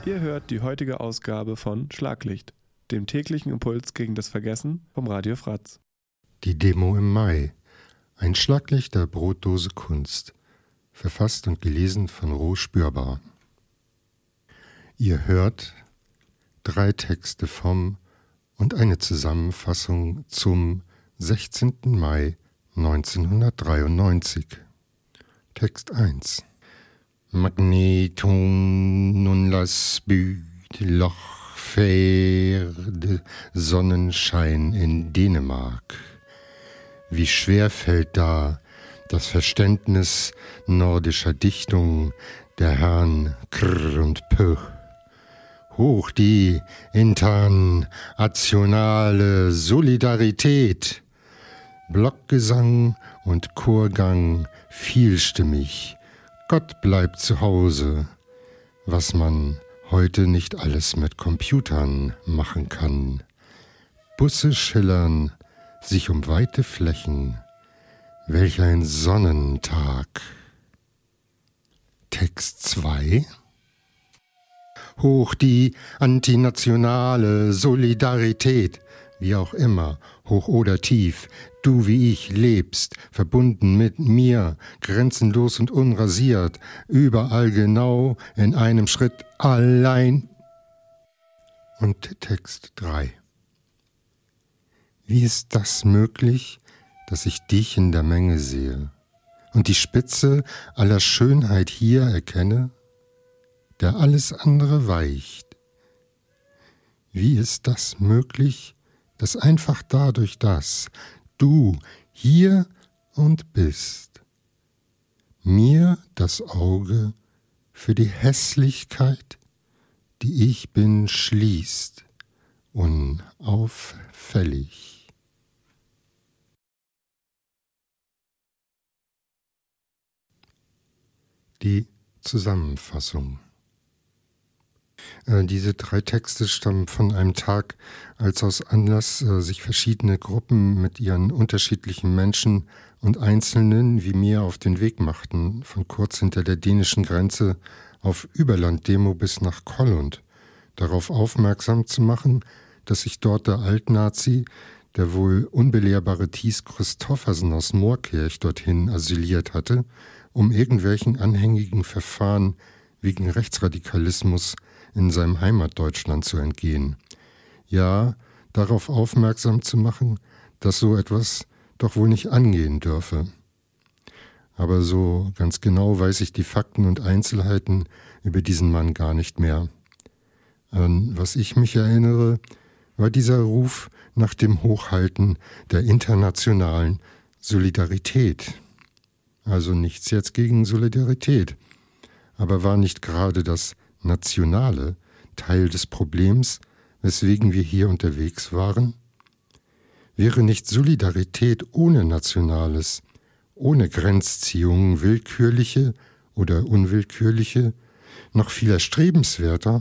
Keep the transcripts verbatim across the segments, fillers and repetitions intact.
Ihr hört die heutige Ausgabe von Schlaglicht, dem täglichen Impuls gegen das Vergessen vom Radio Fratz. Die Demo im Mai. Ein Schlaglicht der Brotdose Kunst. Verfasst und gelesen von Roh Spürbar. Ihr hört drei Texte vom und eine Zusammenfassung zum sechzehnten Mai neunzehnhundertdreiundneunzig. Text eins. Magneton nun las Büd Loch Pferde Sonnenschein in Dänemark. Wie schwer fällt da das Verständnis nordischer Dichtung der Herren Krr und Pö. Hoch die internationale Solidarität. Blockgesang und Chorgang vielstimmig. Gott bleibt zu Hause, was man heute nicht alles mit Computern machen kann. Busse schillern sich um weite Flächen. Welch ein Sonnentag. Text zwei. Hoch die antinationale Solidarität, wie auch immer, hoch oder tief, du wie ich lebst, verbunden mit mir, grenzenlos und unrasiert, überall genau, in einem Schritt allein. Und Text drei. Wie ist das möglich, dass ich dich in der Menge sehe und die Spitze aller Schönheit hier erkenne, der alles andere weicht? Wie ist das möglich, dass einfach dadurch, dass du hier und bist, mir das Auge für die Hässlichkeit, die ich bin, schließt, unauffällig? Die Zusammenfassung. Äh, diese drei Texte stammen von einem Tag, als aus Anlass äh, sich verschiedene Gruppen mit ihren unterschiedlichen Menschen und Einzelnen wie mir auf den Weg machten, von kurz hinter der dänischen Grenze auf Überlanddemo bis nach Kollund, darauf aufmerksam zu machen, dass sich dort der Altnazi, der wohl unbelehrbare Thies Christoffersen aus Moorkirch, dorthin asyliert hatte, um irgendwelchen anhängigen Verfahren wegen Rechtsradikalismus in seinem Heimatdeutschland zu entgehen. Ja, darauf aufmerksam zu machen, dass so etwas doch wohl nicht angehen dürfe. Aber so ganz genau weiß ich die Fakten und Einzelheiten über diesen Mann gar nicht mehr. An was ich mich erinnere, war dieser Ruf nach dem Hochhalten der internationalen Solidarität. Also nichts jetzt gegen Solidarität. Aber war nicht gerade das Nationale Teil des Problems, weswegen wir hier unterwegs waren? Wäre nicht Solidarität ohne Nationales, ohne Grenzziehungen, willkürliche oder unwillkürliche, noch viel erstrebenswerter?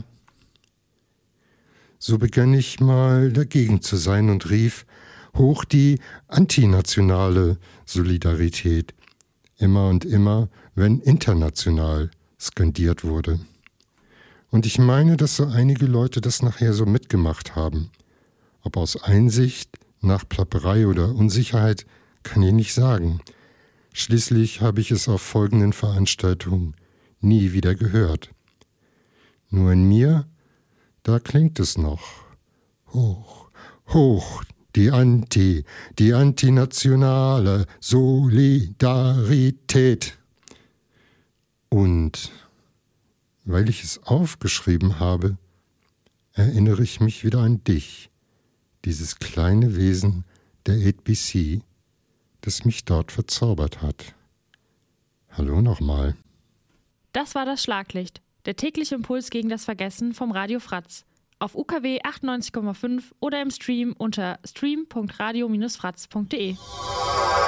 So begann ich mal dagegen zu sein und rief, hoch die antinationale Solidarität, immer und immer, wenn international skandiert wurde. Und ich meine, dass so einige Leute das nachher so mitgemacht haben. Ob aus Einsicht, nach Plapperei oder Unsicherheit, kann ich nicht sagen. Schließlich habe ich es auf folgenden Veranstaltungen nie wieder gehört. Nur in mir, da klingt es noch. Hoch, hoch, die Anti, die antinationale Solidarität. Und weil ich es aufgeschrieben habe, erinnere ich mich wieder an dich, dieses kleine Wesen der acht B C, das mich dort verzaubert hat. Hallo nochmal. Das war das Schlaglicht, der tägliche Impuls gegen das Vergessen vom Radio Fratz. Auf U K W achtundneunzig Komma fünf oder im Stream unter stream punkt radio Bindestrich fratz punkt de.